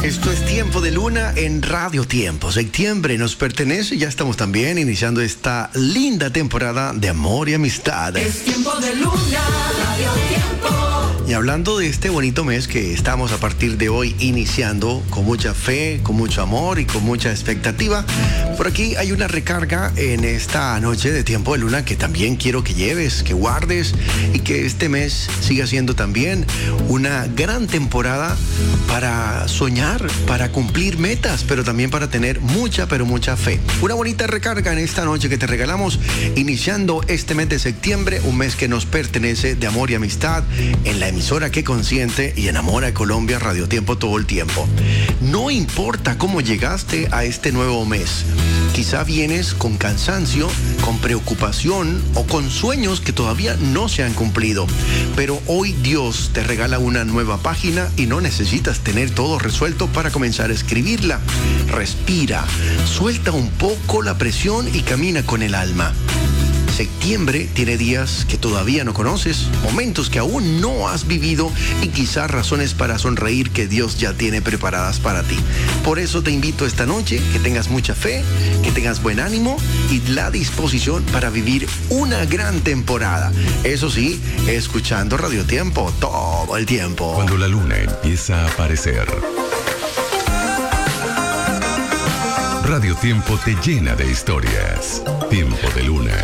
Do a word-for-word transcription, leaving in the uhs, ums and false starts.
Esto es Tiempo de Luna en Radio Tiempo. Septiembre nos pertenece y ya estamos también iniciando esta linda temporada de amor y amistad. Es Tiempo de Luna, Radio Tiempo. Y hablando de este bonito mes que estamos a partir de hoy iniciando con mucha fe, con mucho amor y con mucha expectativa, por aquí hay una recarga en esta noche de Tiempo de Luna que también quiero que lleves, que guardes y que este mes siga siendo también una gran temporada para soñar, para cumplir metas, pero también para tener mucha, pero mucha fe. Una bonita recarga en esta noche que te regalamos iniciando este mes de septiembre, un mes que nos pertenece de amor y amistad en la emisora que consiente y enamora a Colombia, Radio Tiempo, todo el tiempo. No importa cómo llegaste a este nuevo mes. Quizá vienes con cansancio, con preocupación o con sueños que todavía no se han cumplido. Pero hoy Dios te regala una nueva página y no necesitas tener todo resuelto para comenzar a escribirla. Respira, suelta un poco la presión y camina con el alma. Septiembre tiene días que todavía no conoces, momentos que aún no has vivido y quizás razones para sonreír que Dios ya tiene preparadas para ti. Por eso te invito esta noche que tengas mucha fe, que tengas buen ánimo y la disposición para vivir una gran temporada. Eso sí, escuchando Radio Tiempo todo el tiempo. Cuando la luna empieza a aparecer, Radio Tiempo te llena de historias. Tiempo de Luna.